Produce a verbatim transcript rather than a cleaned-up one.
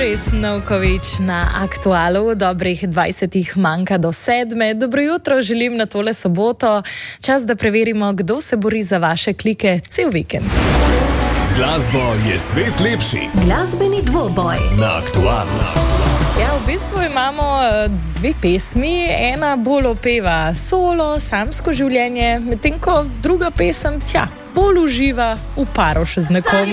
Boris Novković na Aktualu, dobrih dvajsetih manjka do sedme. Dobro jutro želim na tole soboto. Čas, da preverimo, kdo se bori za vaše klike cel vikend. Z glasbo je svet lepši. Glasbeni dvoboj Na Aktualu. Ja, v bistvu imamo dve pesmi. Ena bolj opeva solo, samsko življenje, medtem ko druga pesem, tja, bolj uživa v paru še z nekom.